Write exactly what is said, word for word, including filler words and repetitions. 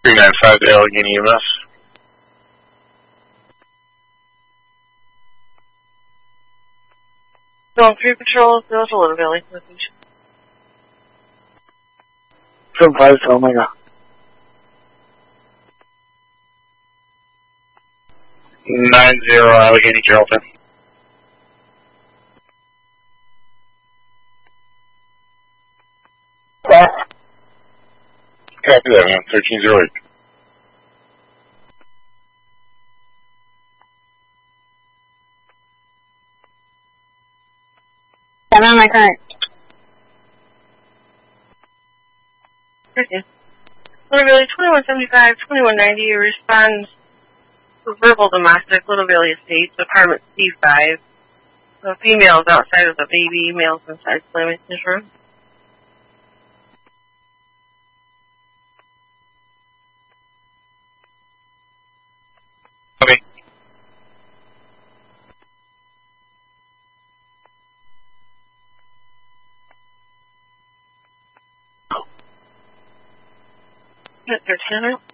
three nine five to Allegheny E M S. Zone three Patrol, Village of Little Valley. seven five to Omega. nine zero Allegheny Carrollton. Back. Copy that, man. thirteen zero eight. I'm on my current. Okay. Little Valley twenty-one seventy-five, twenty-one ninety responds to verbal domestic, Little Valley Estates, apartment C five. The female is outside with a baby, male's inside slamming his room. Copy. Mister Tanner.